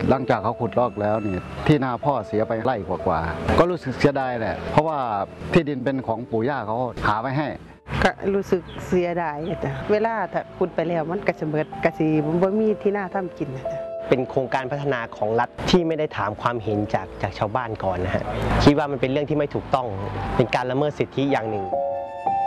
หลังจากเขาขุดลอกแล้วเนี่ยที่นาพ่อเสียไปไร่กว่าๆก็รู้สึกเสียดายแหละเพราะว่าที่ดินเป็นของปู่ย่าเขาหาไว้ให้ก็รู้สึกเสียดายจ้ะเวลาถ้าขุดไปแล้วมันก็จะเบิดกะสิบ่มีที่น่าทำกินนะจ๊ะเป็นโครงการพัฒนาของรัฐที่ไม่ได้ถามความเห็นจากชาวบ้านก่อนนะฮะคิดว่ามันเป็นเรื่องที่ไม่ถูกต้องเป็นการละเมิดสิทธิอย่างหนึ่ง